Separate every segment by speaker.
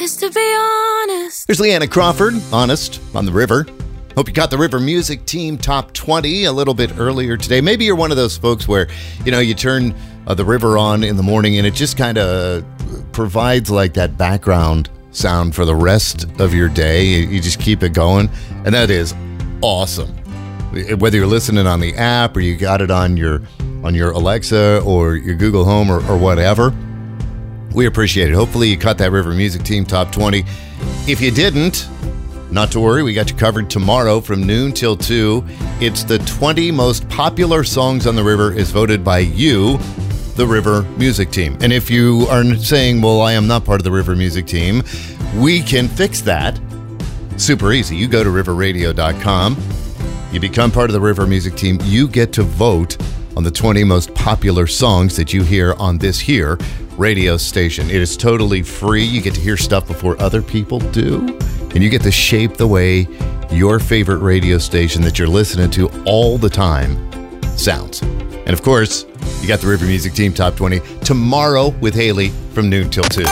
Speaker 1: is to be honest.
Speaker 2: Here's Leanna Crawford, Honest, on the River. Hope you got the River Music Team Top 20 a little bit earlier today. Maybe you're one of those folks where, you turn the River on in the morning and it just kind of provides like that background sound for the rest of your day. You just keep it going, and that is awesome. Whether you're listening on the app or you got it on your Alexa or your Google Home or whatever, we appreciate it. Hopefully you caught that River Music Team Top 20. If you didn't, not to worry, we got you covered tomorrow from noon till 2. It's the 20 most popular songs on the River is voted by you, the River Music Team. And if you are saying, well, I am not part of the River Music Team, we can fix that. Super easy. You go to riverradio.com. You become part of the River Music Team. You get to vote on the 20 most popular songs that you hear on this here radio station. It is totally free. You get to hear stuff before other people do. And you get to shape the way your favorite radio station that you're listening to all the time sounds. And of course, you got the River Music Team Top 20 tomorrow with Haley from noon till 2.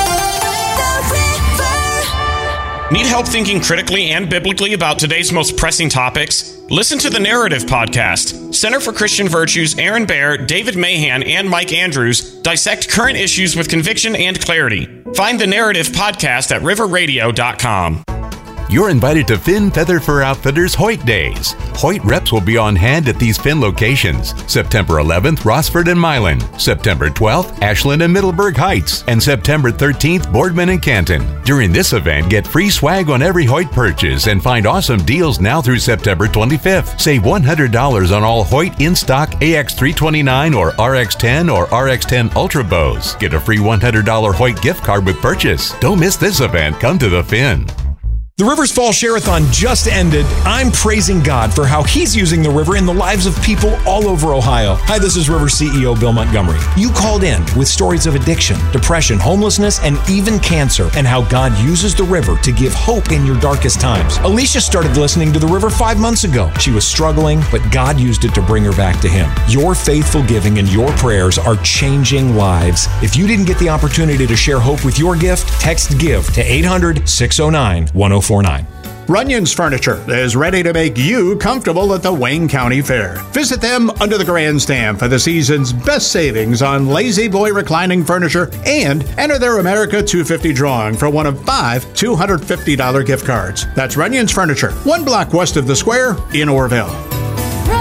Speaker 3: Need help thinking critically and biblically about today's most pressing topics? Listen to the Narrative Podcast. Center for Christian Virtues, Aaron Baer, David Mahan, and Mike Andrews dissect current issues with conviction and clarity. Find the Narrative Podcast at riverradio.com.
Speaker 4: You're invited to Finn Feather Fur Outfitters Hoyt Days. Hoyt reps will be on hand at these Finn locations. September 11th, Rossford and Milan. September 12th, Ashland and Middleburg Heights. And September 13th, Boardman and Canton. During this event, get free swag on every Hoyt purchase and find awesome deals now through September 25th. Save $100 on all Hoyt in-stock AX329 or RX10 or RX10 Ultra Bows. Get a free $100 Hoyt gift card with purchase. Don't miss this event. Come to the Finn.
Speaker 5: The Rivers Fall Share-a-thon just ended. I'm praising God for how He's using the river in the lives of people all over Ohio. Hi, this is River CEO Bill Montgomery. You called in with stories of addiction, depression, homelessness, and even cancer, and how God uses the river to give hope in your darkest times. Alicia started listening to the river 5 months ago. She was struggling, but God used it to bring her back to Him. Your faithful giving and your prayers are changing lives. If you didn't get the opportunity to share hope with your gift, text GIVE to 800-609-1049.
Speaker 6: Runyon's Furniture is ready to make you comfortable at the Wayne County Fair. Visit them under the grandstand for the season's best savings on Lazy Boy reclining furniture and enter their America 250 drawing for one of 5 $250 gift cards. That's Runyon's Furniture, 1 block west of the square in Orrville.